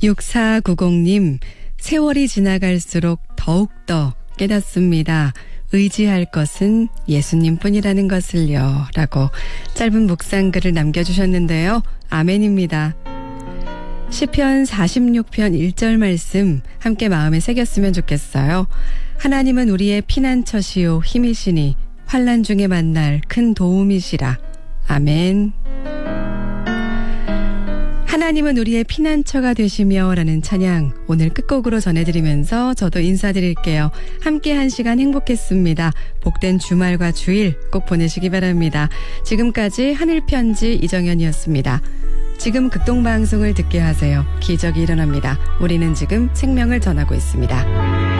6490님, 세월이 지나갈수록 더욱더 깨닫습니다. 의지할 것은 예수님뿐이라는 것을요. 라고 짧은 묵상글을 남겨주셨는데요. 아멘입니다. 시편 46편 1절 말씀 함께 마음에 새겼으면 좋겠어요. 하나님은 우리의 피난처시요 힘이시니 환난 중에 만날 큰 도움이시라. 아멘. 하나님은 우리의 피난처가 되시며 라는 찬양 오늘 끝곡으로 전해드리면서 저도 인사드릴게요. 함께 한 시간 행복했습니다. 복된 주말과 주일 꼭 보내시기 바랍니다. 지금까지 하늘편지 이정현이었습니다. 지금 극동방송을 듣게 하세요. 기적이 일어납니다. 우리는 지금 생명을 전하고 있습니다.